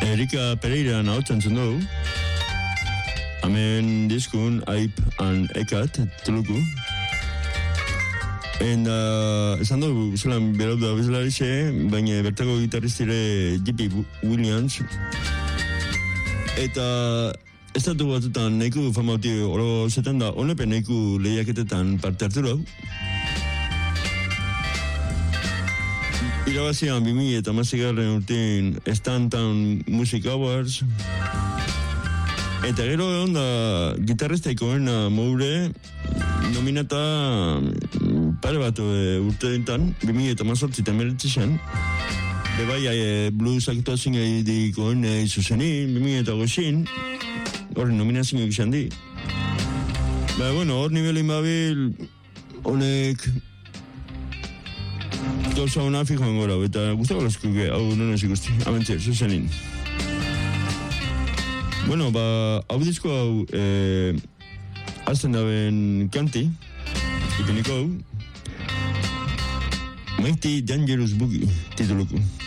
Erika Pereira nahautzen zen dugu. Hemen diskun, Aip and Ekat, tuluku. Esan dugu, zelan berau da bezalarixe, baina bertako gitarristire J.P. Williams. Eta estatu batutan nahiko famauti oro zetan da, honepen nahiko lehiaketetan parte hartu dugu. Irabazian 2016 urtean Stanton Music Awards. Eta gero egon da gitarristaikoen moure nominata pare bat urte dintan, 2018 eta meretzizan. Bebai blues aktuazioen edikoen zuzenin, 2008, horren nominazioen egizan di. Bueno, hor nivelin babil, honek gauza hona fijoan gora, eta guztako laskuke, hau nones ikusti, amentzier, zuzenin. Bueno, hau disko hau azten daben kanti, ikoniko hau, Mighty Dangerous Boogie, tituluko.